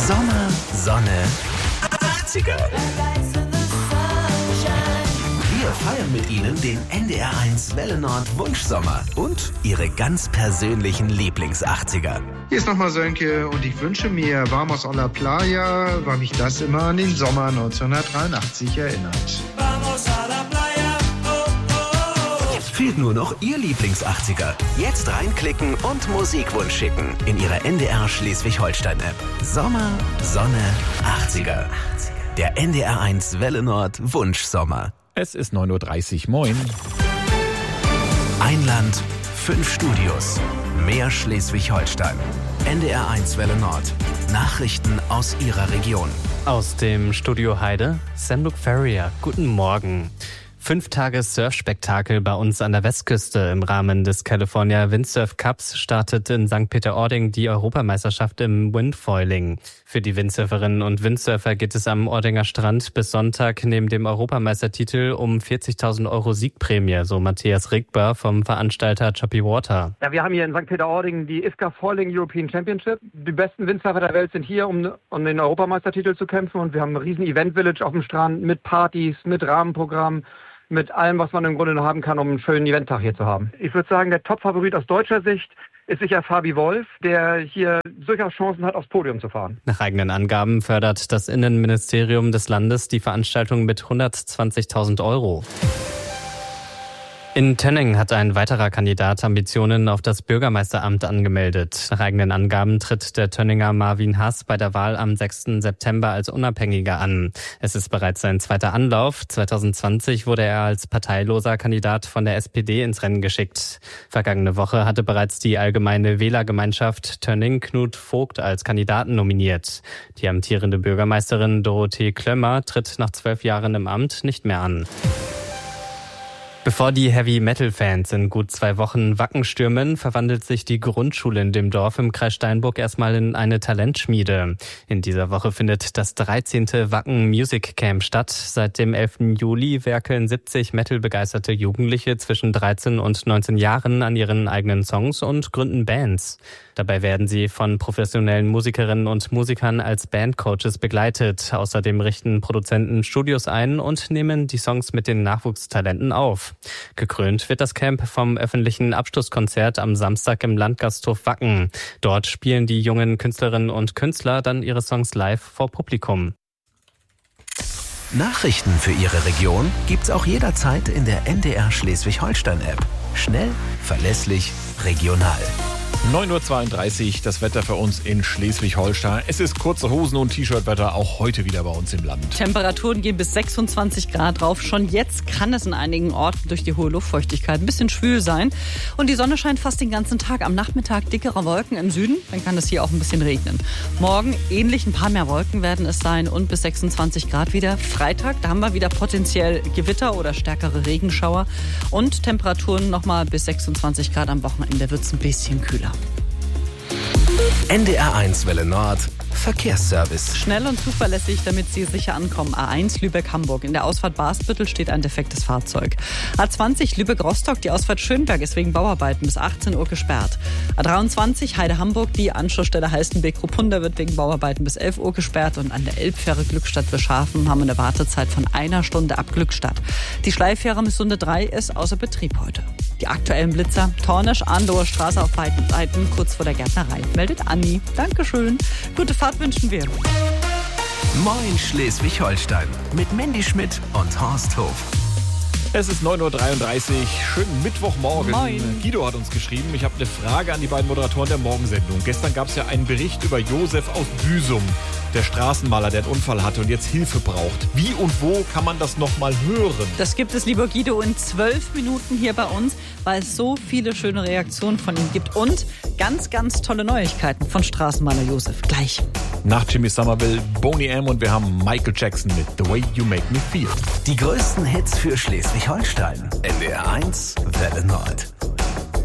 Sommer, Sonne, 80er. Wir feiern mit Ihnen den NDR1 Welle Nord Wunschsommer und Ihre ganz persönlichen Lieblings-80er. Hier ist nochmal Sönke und ich wünsche mir Vamos a la Playa, weil mich das immer an den Sommer 1983 erinnert. Vamos a la playa, oh, oh, oh. Fehlt nur noch Ihr Lieblings-80er. Jetzt reinklicken und Musikwunsch schicken in Ihre NDR Schleswig-Holstein-App. Sommer, Sonne, 80er. Der NDR1 Welle Nord Wunschsommer. Es ist 9.30 Uhr. Moin. Ein Land, 5 Studios. Mehr Schleswig-Holstein. NDR1 Welle Nord. Nachrichten aus Ihrer Region. Aus dem Studio Heide, Sam Luke Ferrier. Guten Morgen. 5 Tage Surfspektakel bei uns an der Westküste im Rahmen des California Windsurf Cups startet in St. Peter-Ording die Europameisterschaft im Windfoiling. Für die Windsurferinnen und Windsurfer geht es am Ordinger Strand bis Sonntag neben dem Europameistertitel um 40.000 Euro Siegprämie, so Matthias Rigber vom Veranstalter Choppy Water. Ja, wir haben hier in St. Peter-Ording die IFCA Foiling European Championship. Die besten Windsurfer der Welt sind hier, um den Europameistertitel zu kämpfen, und wir haben ein riesen Event-Village auf dem Strand mit Partys, mit Rahmenprogramm, mit allem, was man im Grunde noch haben kann, um einen schönen Eventtag hier zu haben. Ich würde sagen, der Top-Favorit aus deutscher Sicht ist sicher Fabi Wolf, der hier durchaus Chancen hat, aufs Podium zu fahren. Nach eigenen Angaben fördert das Innenministerium des Landes die Veranstaltung mit 120.000 Euro. In Tönning hat ein weiterer Kandidat Ambitionen auf das Bürgermeisteramt angemeldet. Nach eigenen Angaben tritt der Tönninger Marvin Hass bei der Wahl am 6. September als Unabhängiger an. Es ist bereits sein zweiter Anlauf. 2020 wurde er als parteiloser Kandidat von der SPD ins Rennen geschickt. Vergangene Woche hatte bereits die Allgemeine Wählergemeinschaft Tönning Knut Vogt als Kandidaten nominiert. Die amtierende Bürgermeisterin Dorothee Klömmer tritt nach 12 Jahren im Amt nicht mehr an. Bevor die Heavy-Metal-Fans in gut 2 Wochen Wacken stürmen, verwandelt sich die Grundschule in dem Dorf im Kreis Steinburg erstmal in eine Talentschmiede. In dieser Woche findet das 13. Wacken Music Camp statt. Seit dem 11. Juli werkeln 70 Metal-begeisterte Jugendliche zwischen 13 und 19 Jahren an ihren eigenen Songs und gründen Bands. Dabei werden sie von professionellen Musikerinnen und Musikern als Bandcoaches begleitet. Außerdem richten Produzenten Studios ein und nehmen die Songs mit den Nachwuchstalenten auf. Gekrönt wird das Camp vom öffentlichen Abschlusskonzert am Samstag im Landgasthof Wacken. Dort spielen die jungen Künstlerinnen und Künstler dann ihre Songs live vor Publikum. Nachrichten für Ihre Region gibt's auch jederzeit in der NDR Schleswig-Holstein-App. Schnell, verlässlich, regional. 9.32 Uhr, das Wetter für uns in Schleswig-Holstein. Es ist kurze Hosen- und T-Shirt-Wetter, auch heute wieder bei uns im Land. Temperaturen gehen bis 26 Grad rauf. Schon jetzt kann es in einigen Orten durch die hohe Luftfeuchtigkeit ein bisschen schwül sein. Und die Sonne scheint fast den ganzen Tag. Am Nachmittag dickere Wolken im Süden, dann kann es hier auch ein bisschen regnen. Morgen ähnlich, ein paar mehr Wolken werden es sein und bis 26 Grad wieder. Freitag, da haben wir wieder potenziell Gewitter oder stärkere Regenschauer. Und Temperaturen nochmal bis 26 Grad am Wochenende, wird es ein bisschen kühler. NDR1 Welle Nord Verkehrsservice. Schnell und zuverlässig, damit Sie sicher ankommen. A1 Lübeck-Hamburg. In der Ausfahrt Barsbüttel steht ein defektes Fahrzeug. A20 Lübeck-Rostock. Die Ausfahrt Schönberg ist wegen Bauarbeiten bis 18 Uhr gesperrt. A23 Heide-Hamburg. Die Anschlussstelle Heißenbeek-Ruppunda wird wegen Bauarbeiten bis 11 Uhr gesperrt. Und an der Elbfähre Glückstadt-Beschafen haben wir eine Wartezeit von 1 Stunde ab Glückstadt. Die Schleiffähre Missunde 3 ist außer Betrieb heute. Die aktuellen Blitzer. Tornisch-Arndower Straße auf beiden Seiten, kurz vor der Gärtnerei. Meldet Anni. Dankeschön. Gute Fahrt wünschen wir. Moin Schleswig-Holstein mit Mandy Schmidt und Horst Hof. Es ist 9.33 Uhr, schönen Mittwochmorgen. Moin. Guido hat uns geschrieben, ich habe eine Frage an die beiden Moderatoren der Morgensendung. Gestern gab es ja einen Bericht über Josef aus Büsum, der Straßenmaler, der einen Unfall hatte und jetzt Hilfe braucht. Wie und wo kann man das nochmal hören? Das gibt es, lieber Guido, in 12 Minuten hier bei uns, weil es so viele schöne Reaktionen von ihm gibt und ganz, ganz tolle Neuigkeiten von Straßenmaler Josef. Gleich. Nach Jimmy Somerville, Boney M. und wir haben Michael Jackson mit The Way You Make Me Feel. Die größten Hits für Schleswig-Holstein. NDR1 Welle Nord.